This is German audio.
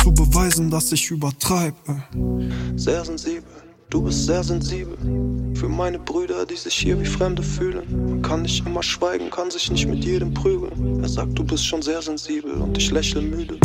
zu beweisen, dass ich übertreibe. Sehr sensibel, du bist sehr sensibel. Für meine Brüder, die sich hier wie Fremde fühlen. Man kann nicht immer schweigen, kann sich nicht mit jedem prügeln. Er sagt, du bist schon sehr sensibel und ich lächle müde.